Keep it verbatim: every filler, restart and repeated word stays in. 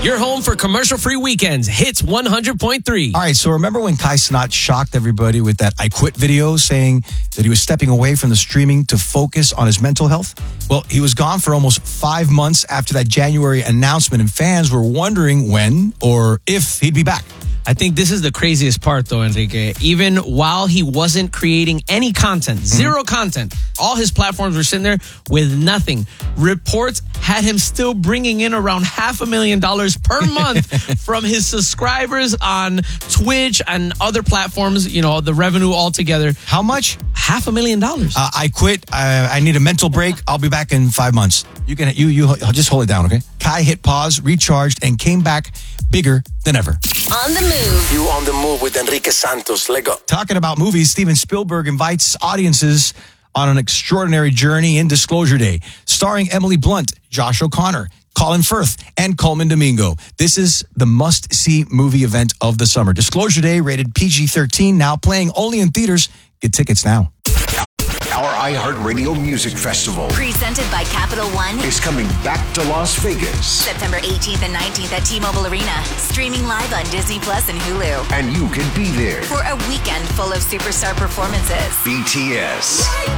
Your home for commercial-free weekends. Hits one hundred point three. All right, so remember when Kai Cenat shocked everybody with that I Quit video saying that he was stepping away from the streaming to focus on his mental health? Well, he was gone for almost five months after that January announcement, and fans were wondering when or if he'd be back. I think this is the craziest part, though, Enrique. Even while he wasn't creating any content, zero mm-hmm. content, all his platforms were sitting there with nothing. Reports had him still bringing in around half a million dollars per month from his subscribers on Twitch and other platforms, you know, the revenue altogether. How much? Half a million dollars. Uh, I quit. Uh, I need a mental break. I'll be back in five months. You can, you, you just hold it down, okay? Kai hit pause, recharged, and came back bigger than ever. On the move. You on the move with Enrique Santos. Let go. Talking about movies, Steven Spielberg invites audiences on an extraordinary journey in Disclosure Day, starring Emily Blunt, Josh O'Connor, Colin Firth, and Colman Domingo. This is the must-see movie event of the summer. Disclosure Day, rated P G thirteen, now playing only in theaters. Get tickets now. Our iHeartRadio Music Festival, presented by Capital One, is coming back to Las Vegas. September eighteenth and nineteenth at T-Mobile Arena. Streaming live on Disney Plus and Hulu. And you can be there for a weekend full of superstar performances. B T S.